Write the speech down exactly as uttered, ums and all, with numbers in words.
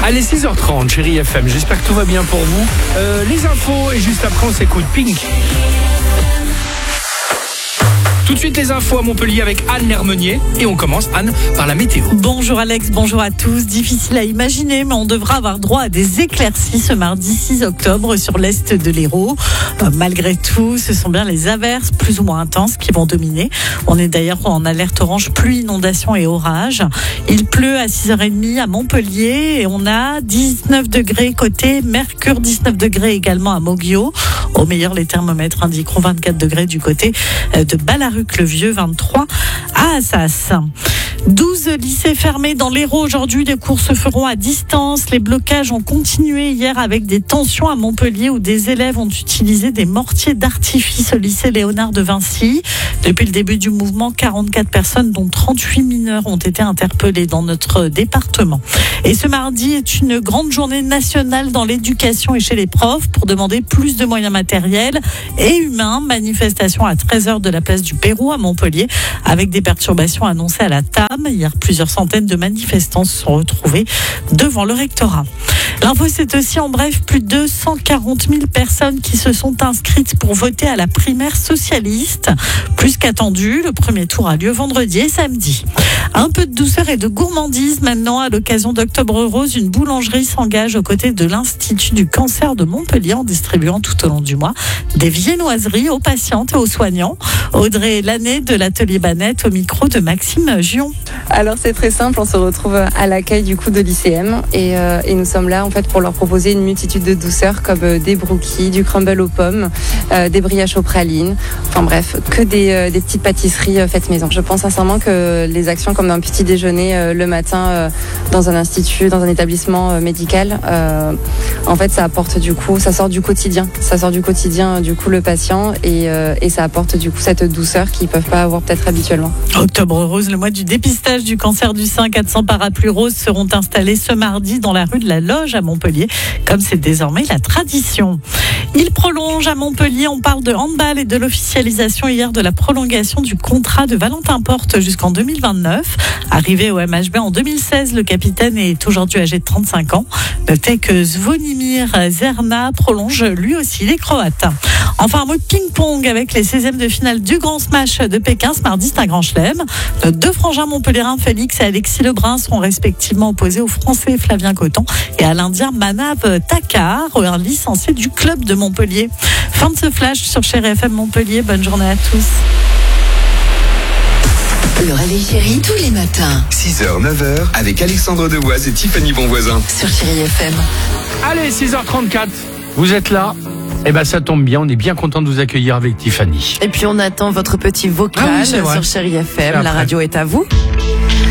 Allez, six heures trente, chérie F M. J'espère que tout va bien pour vous. Euh, les infos et juste après, on s'écoute Pink. Tout de suite les infos à Montpellier avec Anne Lermenier. Et on commence, Anne, par la météo. Bonjour Alex, bonjour à tous. Difficile à imaginer, mais on devra avoir droit à des éclaircies ce mardi six octobre sur l'est de l'Hérault. Euh, malgré tout, ce sont bien les averses plus ou moins intenses qui vont dominer. On est d'ailleurs en alerte orange pluie, inondation et orage. Il pleut à six heures trente à Montpellier et on a dix-neuf degrés côté Mercure, dix-neuf degrés également à Moguio. Au meilleur, les thermomètres indiqueront vingt-quatre degrés du côté de Ballaruc-le-Vieux, vingt-trois à Assas. douze lycées fermés dans l'Hérault aujourd'hui. Les cours se feront à distance. Les blocages ont continué hier avec des tensions à Montpellier où des élèves ont utilisé des mortiers d'artifice au lycée Léonard de Vinci. Depuis le début du mouvement, quarante-quatre personnes, dont trente-huit mineurs, ont été interpellées dans notre département. Et ce mardi est une grande journée nationale dans l'éducation et chez les profs pour demander plus de moyens matériels et humains. Manifestation à treize heures de la place du Pérou à Montpellier avec des perturbations annoncées à la table. Hier, plusieurs centaines de manifestants se sont retrouvés devant le rectorat. L'info, c'est aussi en bref plus de cent quarante mille personnes qui se sont inscrites pour voter à la primaire socialiste. Plus qu'attendu, le premier tour a lieu vendredi et samedi. Un peu de douceur et de gourmandise maintenant à l'occasion d'Octobre Rose. Une boulangerie s'engage aux côtés de l'Institut du cancer de Montpellier en distribuant tout au long du mois des viennoiseries aux patientes et aux soignants. Audrey Lanné de l'atelier Banette au micro de Maxime Gion. Alors c'est très simple, on se retrouve à l'accueil du coup de l'I C M et, euh, et nous sommes là en fait pour leur proposer une multitude de douceurs comme euh, des brookies, du crumble aux pommes, euh, des brioches aux pralines, enfin bref, que des, euh, des petites pâtisseries euh, faites maison. Je pense sincèrement que les actions comme un petit déjeuner euh, le matin euh, dans un institut, dans un établissement euh, médical, euh, en fait ça apporte du coup, ça sort du quotidien, ça sort du quotidien du coup le patient et, euh, et ça apporte du coup cette douceur qu'ils peuvent pas avoir peut-être habituellement. Octobre Rose, le mois du dépistage du cancer du sein, quatre cents parapluies roses seront installés ce mardi dans la rue de la Loge à Montpellier, comme c'est désormais la tradition. Il prolonge à Montpellier, on parle de handball et de l'officialisation hier de la prolongation du contrat de Valentin Porte jusqu'en deux mille vingt-neuf. Arrivé au M H B en deux mille seize, le capitaine est aujourd'hui âgé de trente-cinq ans. Notez que Zvonimir Zerna prolonge lui aussi les Croates. Enfin, un mot de ping-pong avec les seizièmes de finale du Grand Smash de Pékin. Ce mardi, c'est un grand chelem. Nos deux frangins montpelliérains, Félix et Alexis Lebrun, seront respectivement opposés aux Français Flavien Coton et à l'Indien Manav Takar, un licencié du club de Montpellier. Fin de ce flash sur Chérie F M Montpellier. Bonne journée à tous. Le réveil chéri tous les matins. six heures neuf heures avec Alexandre Devoise et Tiffany Bonvoisin. Sur Chérie F M. Allez, six heures trente-quatre. Vous êtes là. Eh ben, ça tombe bien. On est bien content de vous accueillir avec Tiffany. Et puis on attend votre petit vocal Ah oui, c'est vrai. sur Chérie F M. C'est La après. radio est à vous.